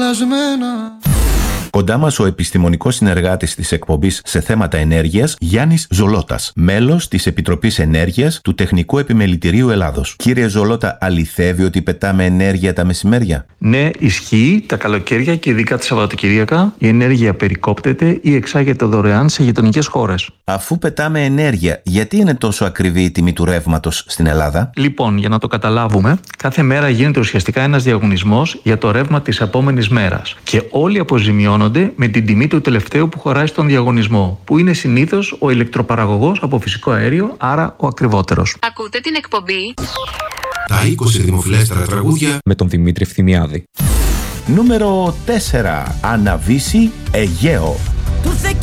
κουρασμένα. Κοντά μας ο επιστημονικός συνεργάτης της εκπομπής σε θέματα ενέργειας, Γιάννης Ζολώτας, μέλος της Επιτροπής Ενέργειας του Τεχνικού Επιμελητηρίου Ελλάδος. Κύριε Ζολώτα, αληθεύει ότι πετάμε ενέργεια τα μεσημέρια? Ναι, ισχύει. Τα καλοκαίρια και ειδικά τα Σαββατοκύριακα η ενέργεια περικόπτεται ή εξάγεται δωρεάν σε γειτονικές χώρες. Αφού πετάμε ενέργεια, γιατί είναι τόσο ακριβή η τιμή του ρεύματος στην Ελλάδα? Λοιπόν, για να το καταλάβουμε, κάθε μέρα γίνεται ουσιαστικά ένας διαγωνισμός για το ρεύμα της επόμενης μέρας. Και όλοι αποζημιώνονται με την τιμή του τελευταίου που χωράει στον διαγωνισμό, που είναι συνήθως ο ηλεκτροπαραγωγός από φυσικό αέριο, άρα ο ακριβότερος. Ακούτε την εκπομπή Τα 20 δημοφιλέστερα τραγούδια με τον Δημήτρη Ευθυμιάδη. Νούμερο 4. Αναβύση Αιγαίο.